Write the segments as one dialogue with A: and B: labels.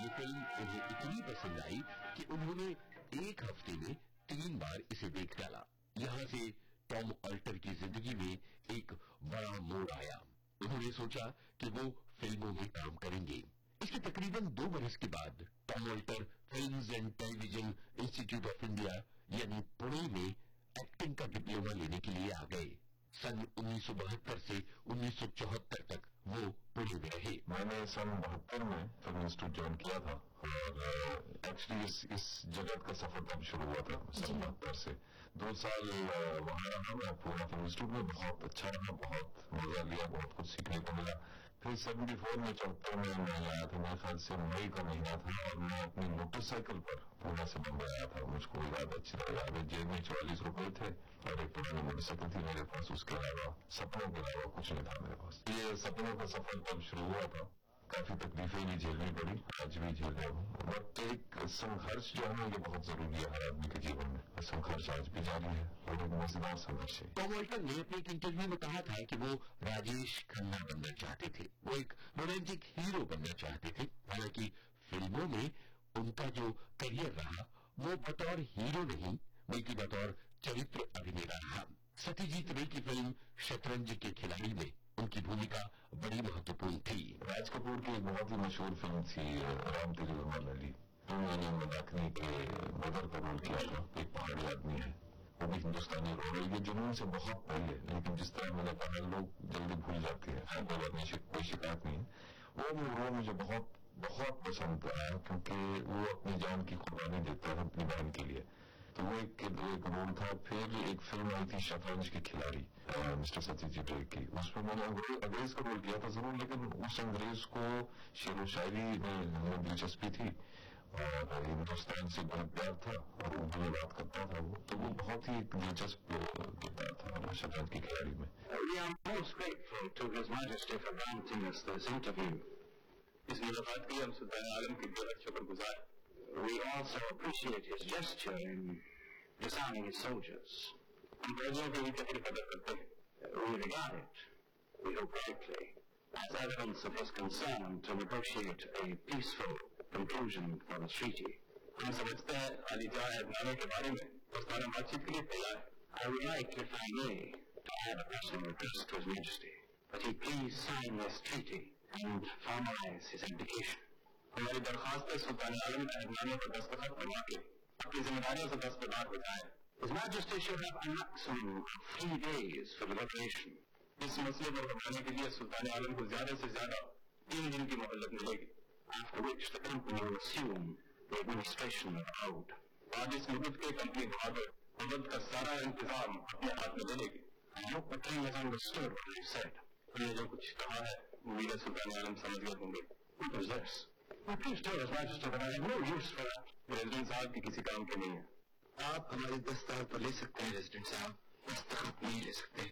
A: یہ فلم انہیں اتنی پسند آئی کہ انہوں نے ایک ہفتے میں 3 بار اسے دیکھ ڈالا. یہاں سے ٹام آلٹر کی زندگی میں ایک بڑا موڑ آیا. انہوں نے سوچا کہ وہ فلموں میں کام کریں گے. اس کے تقریباً 2 برس کے بعد Tom alter films and tele vision institute of India یعنی پونے میں ایکٹنگ کا ڈپلوما لینے کے لیے آ گئے. سن 1972 سے 1974 تک وہ پونے میں رہے.
B: میں نے سن 72 میں فلم انسٹیٹیوٹ جوائن کیا تھا اور ایکچولی اس جگہ کا سفر تب شروع ہوا تھا سن 72 سے. 2 سال وہاں رہا میں پونا فلم انسٹیٹیوٹ میں. بہت اچھا رہا, بہت مزہ لیا, بہت کچھ سیکھنے کو ملا. پھر 74 میں 74 میں آیا تھا, میرے خیال سے مئی کا مہینہ تھا, اور میں اپنی موٹر سائیکل پر پونا سے بمبئی آیا تھا. مجھ کو یاد اچھی طرح یاد ہے, جیب میں 44 روپے تھے اور ایک پرانی موٹر سائیکل تھی میرے پاس. اس کے علاوہ سپنوں کے علاوہ کچھ نہیں تھا میرے پاس. یہ سپنوں کا سفر تب شروع ہوا تھا. کافی تکلیفیں بھی جھیلنی پڑی, آج بھی جھیل رہا ہوں. وقت ایک سنگھرش جو ہے نا, یہ بہت ضروری ہے ہر آدمی کے جیون میں. سنگھرش آج بھی جاری ہے اور ایک مزیدار سنگھرش ہے.
A: ٹام آلٹر نے اپنے ایک انٹرویو میں کہا تھا کہ وہ راجیش کھنہ بننا چاہتے تھے. وہ ایک رومانٹک ہیرو بننا چاہتے تھے. حالانکہ فلموں میں ان کا جو کیریئر رہا وہ بطور ہیرو نہیں بلکہ بطور چرتر ابھینیتا رہا. ستیہ جیت رے کی فلم شطرنج کے کھلاڑی میں ان کی بھومکا بڑی مہتوپورن تھی.
B: راج کپور کی ایک بہت ہی مشہور فلم تھی رام تیری رومال علی. انہوں نے مداکنی کے بدر کا رول کیا تھا. ایک پہاڑی آدمی ہے, وہ بھی ہندوستانی رول ہے. یہ جنون سے بہت پہلے, لیکن جس طرح میں نے کہا لوگ جلدی بھول جاتے ہیں. کوئی بات نہیں, کوئی شکایت نہیں ہے. وہ رول مجھے بہت بہت پسند آیا کیونکہ وہ اپنی جان کی قربانی دیتا ہے اپنی بہن کے لیے. تو وہ ایک رول تھا. پھر ایک فلم آئی تھی شطرنج کے کھلاڑی مسٹر ستیہ جیت رے کی. اس میں نے انگریز کا رول کیا تھا ضرور, لیکن اس انگریز کو شعر و شاعری میں دلچسپی تھی اور ہندوستان سے بہت پیار تھا اور اردو میں بات کرتا تھا. وہ تو وہ بہت ہی دلچسپ کردار تھا شطرنج کے کھلاڑی میں.
C: اس ملاقات کے لیے ہم سلطان عالم کے بہت شکر گزار. We also appreciate his gesture in disarming his soldiers. ہم فوجیوں کی بھی قدر کرتے ہیں. We regard it, we hope rightly, as evidence of his concern to negotiate a peaceful conclusion for the treaty. ہم سمجھتے ہیں علی جان عدنانی کے بارے میں دوستانہ بات چیت کے لیے تیار ہے. I would like, if I may, to add a personal request to His Majesty that he please sign this treaty and formalize his abdication. ہماری درخواست ہے سلطان عالم عدنانی پر دستخط کروا کے اپنی ذمہ داریوں سے دستبردار ہو جائے. His Majesty should have a maximum of 3 days for deliberation. اس مسئلے پر بتانے کے لیے سلطان عالم کو زیادہ سے زیادہ 3 دن کی مہلت ملے گی. After which the company will assume the administration of the road. آج اس مدت کے کمپنی حکومت کا سارا انتظام اپنے ہاتھ میں لے لے گی. I hope the king has understood what I said. انہوں نے جو کچھ کہا ہے امید ہے سلطان عالم سمجھ گئے ہوں گے. What is this? Please tell His Majesty that I have no use for that. Resident صاحب کی کسی کام کے نہیں ہے.
A: آپ ہماری دستخط پر لے سکتے ہیں ریزیڈنٹ صاحب, دستخط نہیں لے سکتے.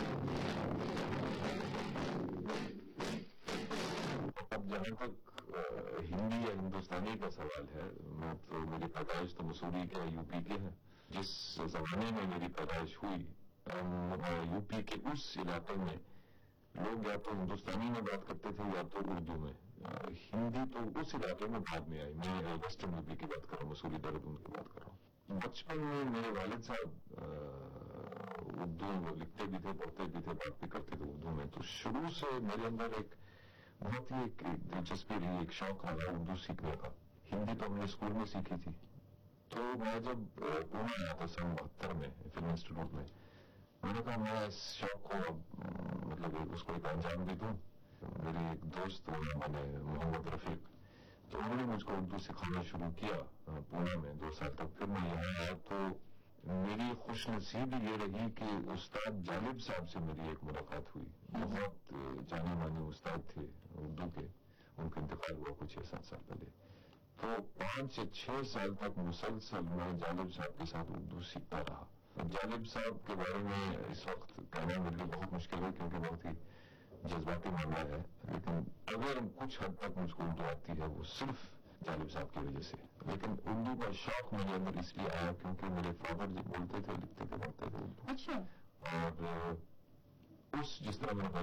B: اب جہاں تک ہندی یا ہندوستانی کا سوال ہے, میں تو میری پیدائش تو مسوری کے یو پی کے ہے. جس زمانے میں میری پیدائش ہوئی یو پی کے اس علاقے میں لوگ یا تو ہندوستانی میں بات کرتے تھے یا تو اردو میں. ہندی تو اس علاقے میں بعد میں آئی. میں ویسٹرن یو پی کی بات کر رہا ہوں, مسوری دہرادون کی بات کر رہا ہوں. بچپن میں میرے والد صاحب اردو لکھتے بھی تھے, پڑھتے بھی تھے, بات بھی کرتے تھے اردو میں. تو شروع سے میرے اندر ایک بہت ہی ایک دلچسپی رہی, ایک شوق رہا اردو سیکھنے کا. ہندی تو ہم نے اسکول میں سیکھی تھی. تو میں جب پونا آیا تھا سن 72 میں فلم انسٹیٹیوٹ میں نے کہا میں اس شوق کو مطلب اس کو ایک انجام دے دوں. میرے ایک دوست محمد رفیق, تو انہوں نے مجھ کو اردو سکھانا شروع کیا پونا میں 2 سال تک. پھر میں یہاں آیا تو میری خوش نصیبی یہ رہی کہ استاد جالب صاحب سے میری ایک ملاقات ہوئی. بہت جانے مانے استاد تھے اردو کے, ان کا انتقال ہوا کچھ 6-7 سال پہلے. تو 5 یا 6 سال تک مسلسل میں جالب صاحب کے ساتھ اردو سیکھتا رہا. جالب صاحب کے بارے میں اس وقت کہنا میرے لیے بہت مشکل ہے کیونکہ بہت ہی جذباتی معاملہ ہے, لیکن اگر کچھ حد تک مجھ کو اردو آتی ہے وہ صرف جالب صاحب کی وجہ سے. لیکن اردو کا شوق میرے اندر اس لیے آیا کیونکہ میرے فادر جو بولتے تھے, لکھتے تھے, پڑھتے تھے اردو.
D: اچھا.
B: اور جس طرح میں